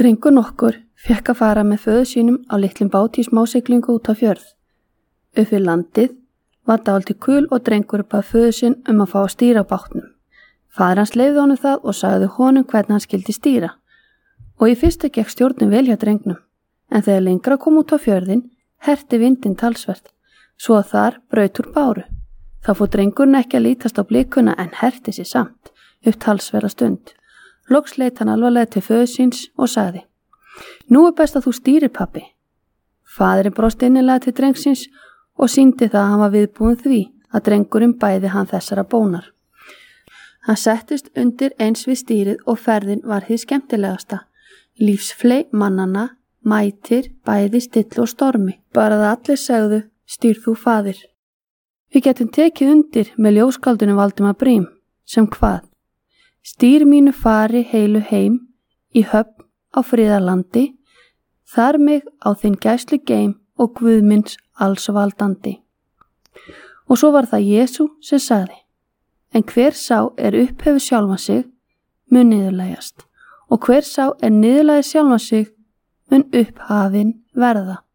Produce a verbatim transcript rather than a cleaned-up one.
Drengur nokkur fékk að fara með föður sínum á litlum báti í smásiglingu út á fjörð. Upp við landið var dálítið kul og drengur bað föður sinn um að fá að stýra á bátnum. Faðir hans leyfði honum það og sagði honum hvernig hann skildi stýra. Og í fyrstu gekk stjórnin vel hjá drengnum, en þegar lengra kom út á fjörðin, herti vindinn talsvert, svo að þar braut úr báru. Þá fór drengurinn ekki að lítast á blikuna en herti sig samt, upp talsverða stund. Loks leit hann alvarlega til föður síns og sagði: Nú er best að þú stýrir, pabbi. Faðirinn brosti innilega til drengsins og sýndi það að hann var viðbúinn því að drengurinn bæði hann þessara bónar. Hann settist undir eins við stýrið og ferðin var hið skemmtilegasta. Lífsfley mannanna, mætir, bæði still og stormi. Bara að allir segðu: stýr þú, faðir. Við getum tekið undir með ljóskáldinu Valdimar Briem, sem hvað? Stýr mínu fari heilu heim, í höfn á friðarlandi, þar mig á þinn gæslu geim og Guðmins alls valdandi. Og svo var það Jesú sem sagði: En hver sá er upphefur sjálfan sig, mun niðurlægjast, og hver sá er niðurlægi sjálfan sig, mun upphafin verða.